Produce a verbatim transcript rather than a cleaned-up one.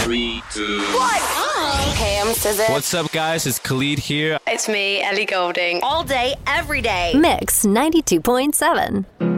Three, two, one. Hey, I'm S Z A. What's up, guys? It's Khalid here. It's me, Ellie Goulding. All day, every day. Mix ninety-two point seven.